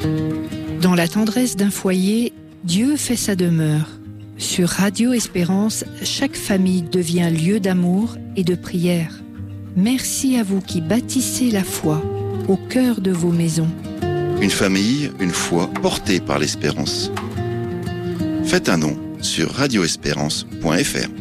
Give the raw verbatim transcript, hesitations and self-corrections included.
Dans la tendresse d'un foyer, Dieu fait sa demeure. Sur Radio Espérance, chaque famille devient lieu d'amour et de prière. Merci à vous qui bâtissez la foi au cœur de vos maisons. Une famille, une foi portée par l'espérance. Faites un don sur radio espérance point f r.